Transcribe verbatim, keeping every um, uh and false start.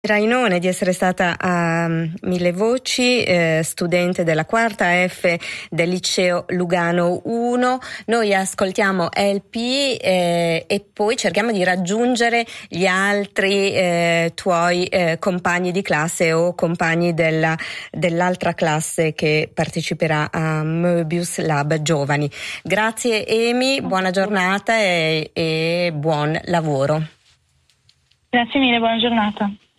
Rainone di essere stata a Mille Voci, eh, studente della quarta F del liceo Lugano uno. Noi ascoltiamo L P eh, e poi cerchiamo di raggiungere gli altri eh, tuoi eh, compagni di classe o compagni della, dell'altra classe che parteciperà a Möbius Lab Giovani. Grazie Emi, buona giornata e, e buon lavoro. Grazie mille, buona giornata.